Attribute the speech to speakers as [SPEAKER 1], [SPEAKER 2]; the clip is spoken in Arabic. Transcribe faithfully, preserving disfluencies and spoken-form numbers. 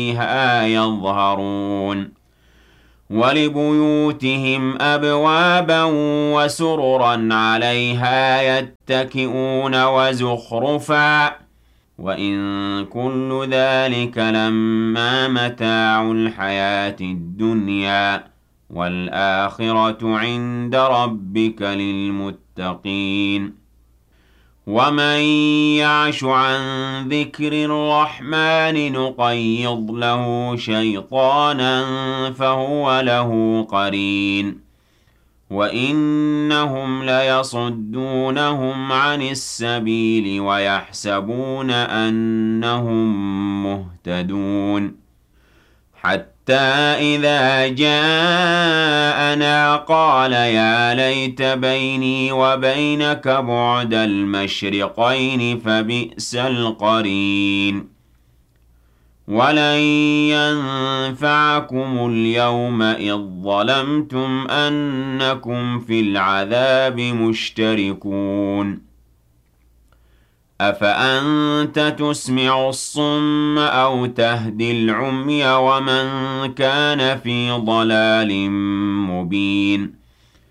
[SPEAKER 1] فيها يظهرون ولبيوتهم أبوابا وسررا عليها يتكئون وزخرفا وإن كل ذلك لما متاع الحياة الدنيا والآخرة عند ربك للمتقين ومن يعش عن ذكر الرحمن نقيض له شيطانا فهو له قرين وإنهم ليصدونهم عن السبيل ويحسبون أنهم مهتدون حتى إذا جاءنا قال يا ليت بيني وبينك بعد المشرقين فبئس القرين ولن ينفعكم اليوم إذ ظلمتم أنكم في العذاب مشتركون أفأنت تسمع الصم أو تهدي العمي ومن كان في ضلال مبين